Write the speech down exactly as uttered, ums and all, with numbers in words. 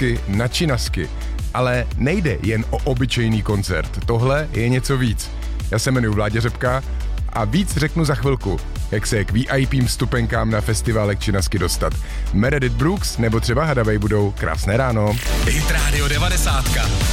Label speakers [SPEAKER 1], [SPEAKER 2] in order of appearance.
[SPEAKER 1] Činasky na Činasky. Ale nejde jen o obyčejný koncert, tohle je něco víc. Já se jmenuji Vláďa Řepka a víc řeknu za chvilku, jak se k V I P vstupenkám na festiválek Činasky dostat. Meredith Brooks nebo třeba Hadaway budou. Krásné ráno.
[SPEAKER 2] Hit Radio devadesát.